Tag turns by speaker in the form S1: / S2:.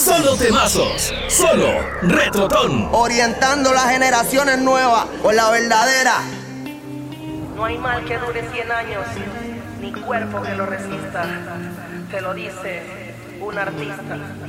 S1: Solo temazos, solo Retrotón.
S2: Orientando las generaciones nuevas con la verdadera.
S3: No hay mal que dure 100 años, ni cuerpo que lo resista. Te lo dice un artista.